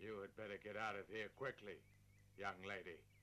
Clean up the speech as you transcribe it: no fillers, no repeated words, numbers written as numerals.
You had better get out of here quickly, young lady.